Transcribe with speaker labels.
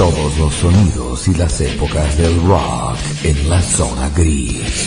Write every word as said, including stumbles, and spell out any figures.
Speaker 1: Todos los sonidos y las épocas del rock en la zona gris.